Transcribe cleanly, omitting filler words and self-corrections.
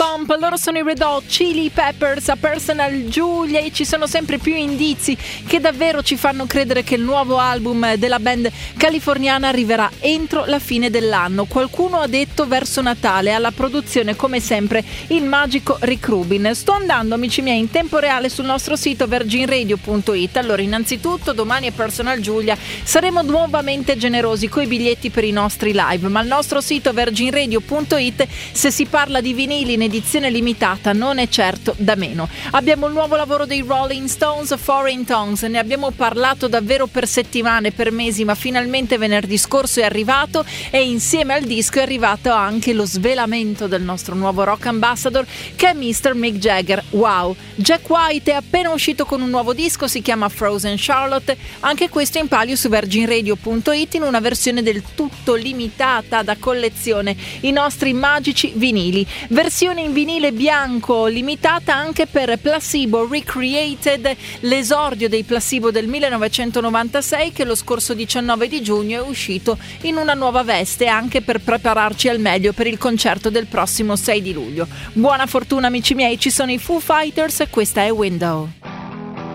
Bump, loro sono i Red Hot Chili Peppers a Personal Giulia e ci sono sempre più indizi che davvero ci fanno credere che il nuovo album della band californiana arriverà entro la fine dell'anno. Qualcuno ha detto verso Natale, alla produzione come sempre il magico Rick Rubin. Sto andando, amici miei, in tempo reale sul nostro sito virginradio.it. Allora, innanzitutto domani a Personal Giulia saremo nuovamente generosi coi biglietti per i nostri live, ma il nostro sito virginradio.it, se si parla di vinili in edizione limitata, non è certo da meno. Abbiamo il nuovo lavoro dei Rolling Stones, Foreign Tongues, ne abbiamo parlato davvero per settimane, per mesi, ma finalmente venerdì scorso è arrivato e insieme al disco è arrivato anche lo svelamento del nostro nuovo rock ambassador, che è Mr. Mick Jagger. Wow! Jack White è appena uscito con un nuovo disco, si chiama Frozen Charlotte, anche questo in palio su virginradio.it in una versione del tutto limitata da collezione, i nostri magici vinili. Versione in vinile bianco limitata anche per Placebo Recreated, l'esordio dei Placebo del 1996 che lo scorso 19 di giugno è uscito in una nuova veste anche per prepararci al meglio per il concerto del prossimo 6 di luglio. Buona fortuna amici miei, ci sono i Foo Fighters e questa è Window.